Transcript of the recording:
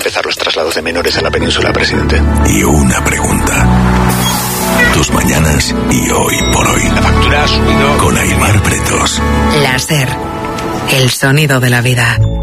empezar los traslados de menores a la península, presidente. Y una pregunta. Tus mañanas y hoy por hoy. La factura ha subido. Con Aimar Pretos. Láser. El sonido de la vida.